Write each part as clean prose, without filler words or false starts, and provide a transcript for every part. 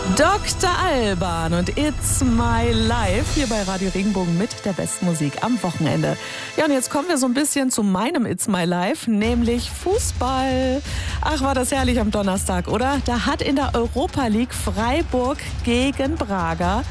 Dr. Alban und It's My Life hier bei Radio Regenbogen mit der besten Musik am Wochenende. Ja, und jetzt kommen wir so ein bisschen zu meinem It's My Life, nämlich Fußball. Ach, war das herrlich am Donnerstag, oder? Da hat in der Europa League Freiburg gegen Braga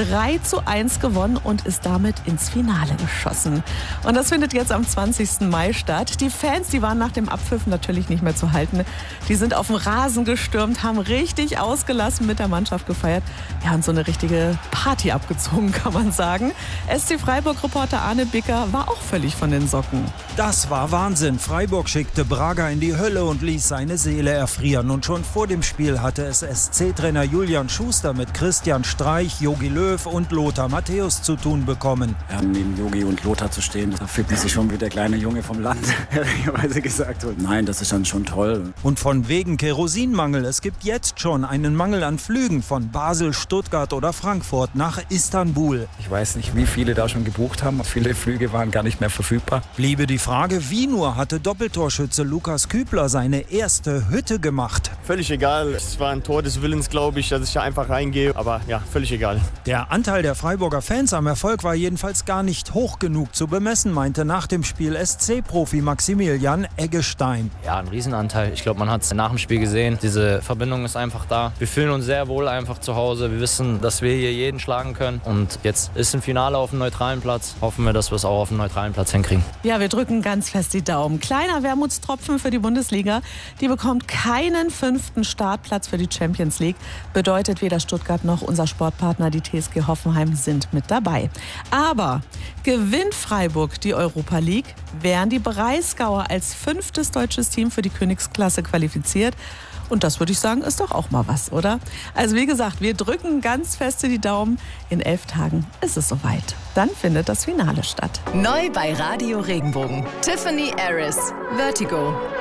3:1 gewonnen und ist damit ins Finale geschossen. Und das findet jetzt am 20. Mai statt. Die Fans, die waren nach dem Abpfiff natürlich nicht mehr zu halten. Die sind auf den Rasen gestürmt, haben richtig ausgelassen mit der Mannschaft gefeiert. Ja, und so eine richtige Party abgezogen, kann man sagen. SC Freiburg-Reporter Arne Bicker war auch völlig von den Socken. Das war Wahnsinn. Freiburg schickte Braga in die Hölle und ließ seine Seele erfrieren. Und schon vor dem Spiel hatte es SC-Trainer Julian Schuster mit Christian Streich, Jogi Löw und Lothar Matthäus zu tun bekommen. Ja, neben Jogi und Lothar zu stehen, da fühlt man sich schon wie der kleine Junge vom Land, ehrlicherweise gesagt. Und nein, das ist dann schon toll. Und von wegen Kerosinmangel. Es gibt jetzt schon einen Mangel an Flügen von Basel, Stuttgart oder Frankfurt nach Istanbul. Ich weiß nicht, wie viele da schon gebucht haben. Viele Flüge waren gar nicht mehr verfügbar. Bliebe die Frage, wie nur hatte Doppeltorschütze Lukas Kübler seine erste Hütte gemacht. Völlig egal. Es war ein Tor des Willens, glaube ich, dass ich da einfach reingehe. Aber ja, völlig egal. Der Anteil der Freiburger Fans am Erfolg war jedenfalls gar nicht hoch genug zu bemessen, meinte nach dem Spiel SC-Profi Maximilian Eggestein. Ja, ein Riesenanteil. Ich glaube, man hat es nach dem Spiel gesehen. Diese Verbindung ist einfach da. Wir fühlen uns sehr wohl einfach zu Hause. Wir wissen, dass wir hier jeden schlagen können. Und jetzt ist ein Finale auf dem neutralen Platz. Hoffen wir, dass wir es auch auf dem neutralen Platz hinkriegen. Ja, wir drücken ganz fest die Daumen. Kleiner Wermutstropfen für die Bundesliga. Die bekommt keinen 5. Startplatz für die Champions League. Bedeutet, weder Stuttgart noch unser Sportpartner, die TSG Hoffenheim, sind mit dabei. Aber gewinnt Freiburg die Europa League, wären die Breisgauer als 5. deutsches Team für die Königsklasse qualifiziert. Und das, würde ich sagen, ist doch auch mal was, oder? Also wie gesagt, wir drücken ganz feste die Daumen. In 11 Tagen ist es soweit. Dann findet das Finale statt. Neu bei Radio Regenbogen. Tiffany Harris, Vertigo.